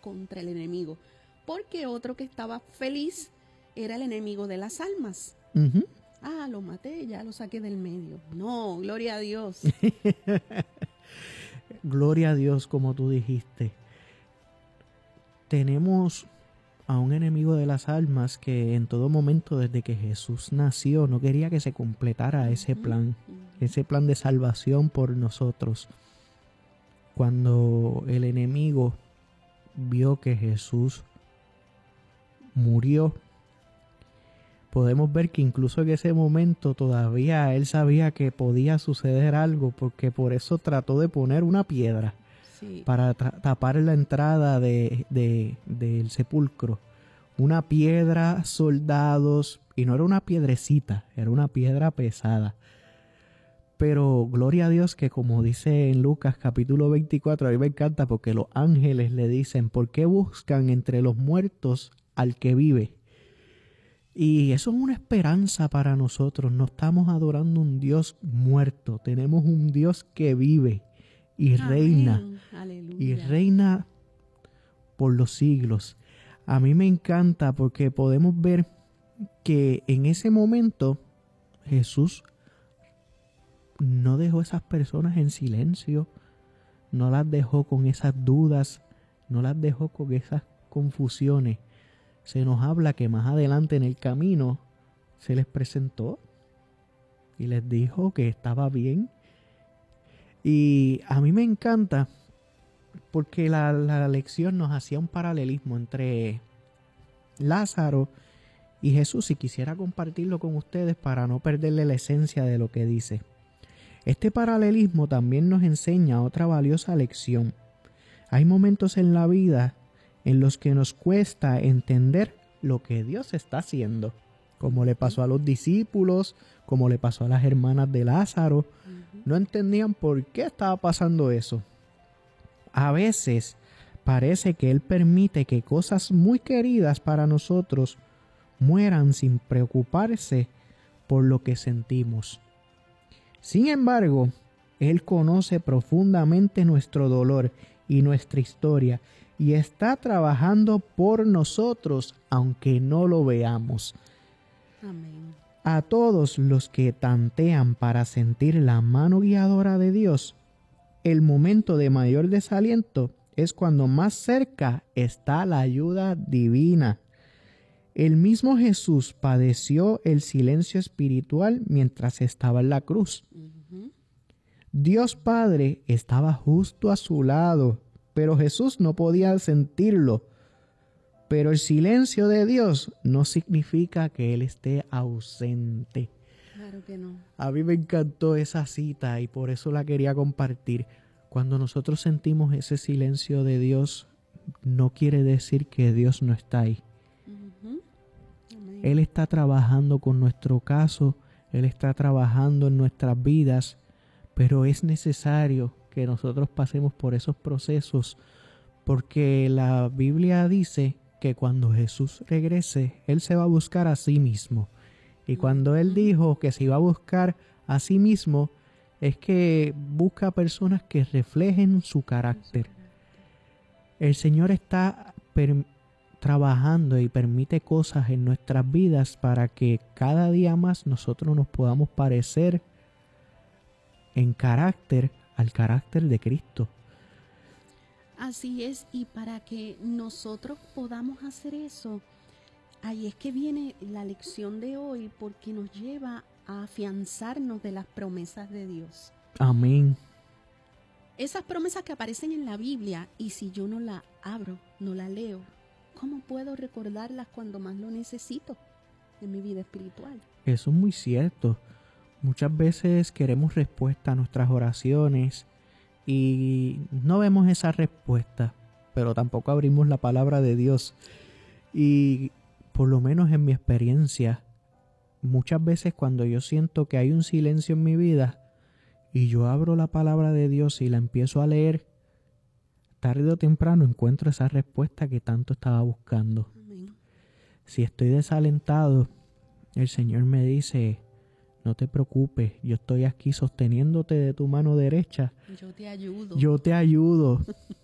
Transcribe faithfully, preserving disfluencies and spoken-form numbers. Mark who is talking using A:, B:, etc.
A: contra el enemigo, porque otro que estaba feliz era el enemigo de las almas.
B: Uh-huh.
A: Ah, lo maté, ya lo saqué del medio. No, gloria a Dios.
B: Gloria a Dios, como tú dijiste. Tenemos a un enemigo de las almas que en todo momento desde que Jesús nació no quería que se completara ese plan, ese plan de salvación por nosotros. Cuando el enemigo vio que Jesús murió, podemos ver que incluso en ese momento todavía él sabía que podía suceder algo, porque por eso trató de poner una piedra. Sí. Para tra- tapar la entrada de, de, del sepulcro. Una piedra, soldados, y no era una piedrecita, era una piedra pesada. Pero gloria a Dios que, como dice en Lucas capítulo veinticuatro, a mí me encanta porque los ángeles le dicen: ¿por qué buscan entre los muertos al que vive? Y eso es una esperanza para nosotros. No estamos adorando un Dios muerto, tenemos un Dios que vive y Amén. reina.
A: Aleluya.
B: Y reina por los siglos. A mí me encanta porque podemos ver que en ese momento Jesús no dejó a esas personas en silencio, no las dejó con esas dudas, no las dejó con esas confusiones. Se nos habla que más adelante en el camino se les presentó y les dijo que estaba bien. Y a mí me encanta porque la, la lección nos hacía un paralelismo entre Lázaro y Jesús, y quisiera compartirlo con ustedes para no perderle la esencia de lo que dice. Este paralelismo también nos enseña otra valiosa lección. Hay momentos en la vida en los que nos cuesta entender lo que Dios está haciendo, como le pasó a los discípulos, como le pasó a las hermanas de Lázaro. Uh-huh. No entendían por qué estaba pasando eso. A veces parece que Él permite que cosas muy queridas para nosotros mueran sin preocuparse por lo que sentimos. Sin embargo, Él conoce profundamente nuestro dolor y nuestra historia y está trabajando por nosotros aunque no lo veamos.
A: Amén.
B: A todos los que tantean para sentir la mano guiadora de Dios, el momento de mayor desaliento es cuando más cerca está la ayuda divina. El mismo Jesús padeció el silencio espiritual mientras estaba en la cruz. Uh-huh. Dios Padre estaba justo a su lado, pero Jesús no podía sentirlo. Pero el silencio de Dios no significa que Él esté ausente.
A: Claro que no.
B: A mí me encantó esa cita y por eso la quería compartir. Cuando nosotros sentimos ese silencio de Dios, no quiere decir que Dios no está ahí.
A: Uh-huh.
B: Él está trabajando con nuestro caso, Él está trabajando en nuestras vidas, pero es necesario que nosotros pasemos por esos procesos, porque la Biblia dice que cuando Jesús regrese, Él se va a buscar a sí mismo. Y cuando Él dijo que se iba a buscar a sí mismo, es que busca personas que reflejen su carácter. El Señor está per- trabajando y permite cosas en nuestras vidas para que cada día más nosotros nos podamos parecer en carácter al carácter de Cristo.
A: Así es, y para que nosotros podamos hacer eso, ahí es que viene la lección de hoy, porque nos lleva a afianzarnos de las promesas de Dios.
B: Amén.
A: Esas promesas que aparecen en la Biblia, y si yo no la abro, no la leo, ¿cómo puedo recordarlas cuando más lo necesito en mi vida espiritual?
B: Eso es muy cierto. Muchas veces queremos respuesta a nuestras oraciones y no vemos esa respuesta, pero tampoco abrimos la palabra de Dios. Y por lo menos en mi experiencia, muchas veces cuando yo siento que hay un silencio en mi vida y yo abro la palabra de Dios y la empiezo a leer, tarde o temprano encuentro esa respuesta que tanto estaba buscando.
A: Amén.
B: Si estoy desalentado, el Señor me dice: no te preocupes, yo estoy aquí sosteniéndote de tu mano derecha.
A: Yo te ayudo.
B: Yo te ayudo.